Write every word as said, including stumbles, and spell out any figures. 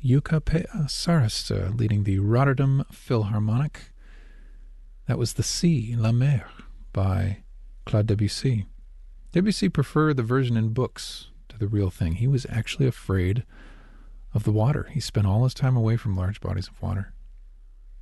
Jukka Pea Sarasta leading the Rotterdam Philharmonic. That was The Sea, La Mer, by Claude Debussy. Debussy preferred the version in books to the real thing. He was actually afraid of the water. He spent all his time away from large bodies of water.